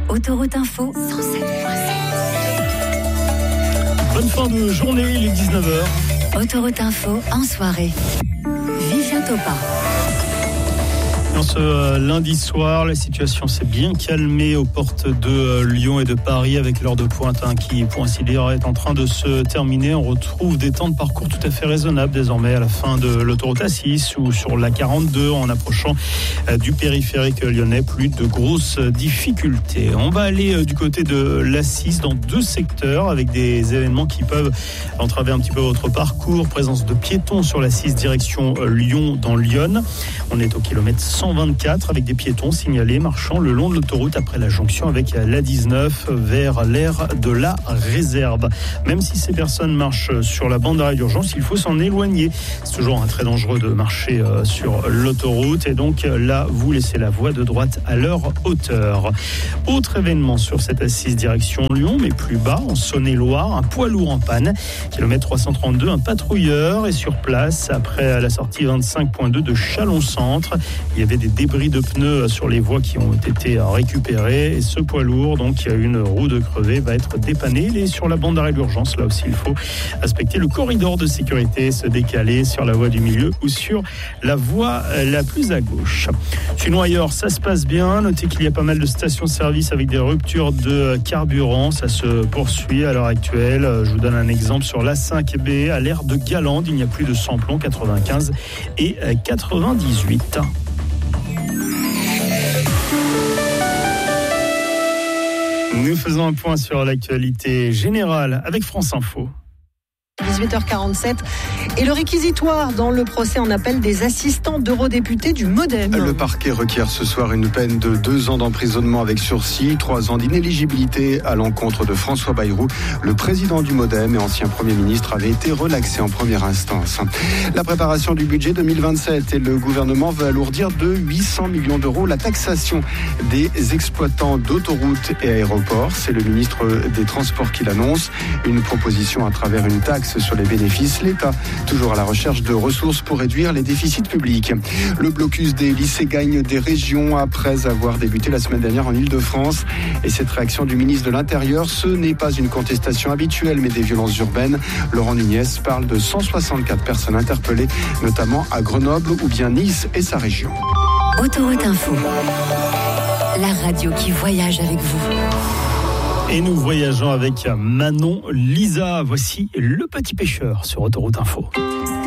Autoroute Info 107.7. Bonne fin de journée, il est 19h. Autoroute Info en soirée. Vivien Topa. Dans ce lundi soir, la situation s'est bien calmée aux portes de Lyon et de Paris avec l'heure de pointe qui, pour ainsi dire, est en train de se terminer. On retrouve des temps de parcours tout à fait raisonnables désormais à la fin de l'autoroute A6 ou sur la 42 en approchant du périphérique lyonnais. Plus de grosses difficultés. On va aller du côté de l'A6 dans deux secteurs avec des événements qui peuvent entraver un petit peu votre parcours. Présence de piétons sur l'A6 direction Lyon dans Lyon. On est au kilomètre 124 avec des piétons signalés marchant le long de l'autoroute après la jonction avec l'A19 vers l'aire de la Réserve. Même si ces personnes marchent sur la bande d'arrêt d'urgence, il faut s'en éloigner. C'est toujours très dangereux de marcher sur l'autoroute et donc là, vous laissez la voie de droite à leur hauteur. Autre événement sur cette A6 direction Lyon, mais plus bas, en Saône-et-Loire, un poids lourd en panne. Kilomètre 332, un patrouilleur est sur place après la sortie 25.2 de Chalon-Centre. Il y avait des débris de pneus sur les voies qui ont été récupérés et ce poids lourd, donc qui a une roue de crevé, va être dépanné. Il est sur la bande d'arrêt d'urgence. Là aussi, il faut respecter le corridor de sécurité, se décaler sur la voie du milieu ou sur la voie la plus à gauche. Sinon ailleurs, ça se passe bien. Notez qu'il y a pas mal de stations-service avec des ruptures de carburant. Ça se poursuit à l'heure actuelle. Je vous donne un exemple sur l'A5B à l'aire de Galande. Il n'y a plus de samplons 95 et 98. Nous faisons un point sur l'actualité générale avec France Info. 18h47 et le réquisitoire dans le procès en appel des assistants d'eurodéputés du MoDem. Le parquet requiert ce soir une peine de 2 ans d'emprisonnement avec sursis, 3 ans d'inéligibilité à l'encontre de François Bayrou. Le président du MoDem et ancien Premier ministre avait été relaxé en première instance. La préparation du budget 2027 et le gouvernement veut alourdir de 800 millions d'euros la taxation des exploitants d'autoroutes et aéroports. C'est le ministre des Transports qui l'annonce. Une proposition à travers une taxe sur les bénéfices. L'État, toujours à la recherche de ressources pour réduire les déficits publics. Le blocus des lycées gagne des régions après avoir débuté la semaine dernière en Ile-de-France. Et cette réaction du ministre de l'Intérieur, ce n'est pas une contestation habituelle, mais des violences urbaines. Laurent Nunez parle de 164 personnes interpellées, notamment à Grenoble ou bien Nice et sa région. Autoroute Info, la radio qui voyage avec vous. Et nous voyageons avec Manon Lisa. Voici Le Petit Pêcheur sur Autoroute Info.